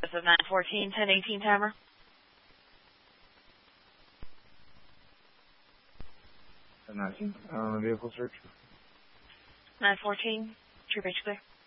This is 914, 1018 timer. 1019. Vehicle search. 914, true pitch clear.